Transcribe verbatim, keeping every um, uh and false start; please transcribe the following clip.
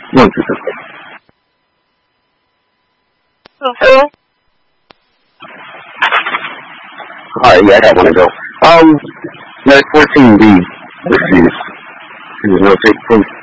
One two system. Hello? Alright, yeah, I got one to go. Um, Med fourteen B refused. He was no take proof.